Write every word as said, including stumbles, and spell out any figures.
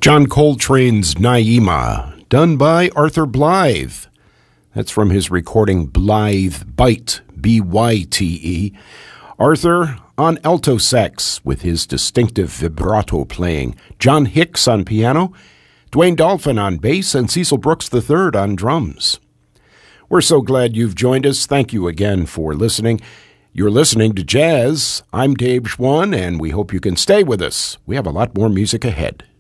John Coltrane's Naima, done by Arthur Blythe. That's from his recording Blythe Byte, B Y T E. Arthur on alto sax with his distinctive vibrato playing. John Hicks on piano, Dwayne Dolphin on bass, and Cecil Brooks the third on drums. We're so glad you've joined us. Thank you again for listening. You're listening to Jazz. I'm Dave Schwann, and we hope you can stay with us. We have a lot more music ahead.